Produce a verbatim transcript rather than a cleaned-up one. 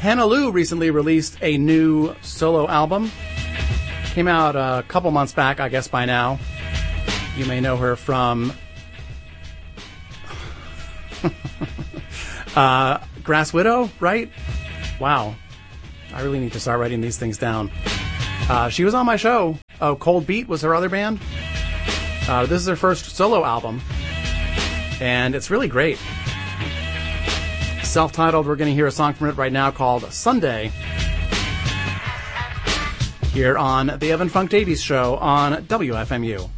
Hannah Lou recently released a new solo album. Came out a couple months back, I guess by now. You may know her from uh, Grass Widow, right? Wow. I really need to start writing these things down. Uh, she was on my show. Oh, Cold Beat was her other band. Uh, this is her first solo album. And it's really great. Self-titled, we're going to hear a song from it right now called Sunday. Here on the Evan Funk Davies Show on W F M U.